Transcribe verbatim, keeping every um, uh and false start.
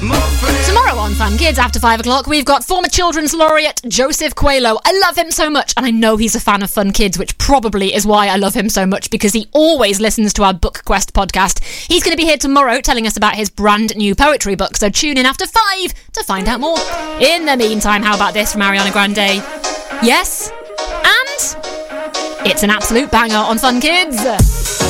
Tomorrow on Fun Kids after five o'clock, we've got former children's laureate Joseph Coelho. I love him so much, and I know he's a fan of Fun Kids, which probably is why I love him so much, because he always listens to our Book Quest podcast. He's going to be here tomorrow telling us about his brand new poetry book, so tune in after five to find out more. In the meantime, how about this from Ariana Grande? Yes, and it's an absolute banger on Fun Kids.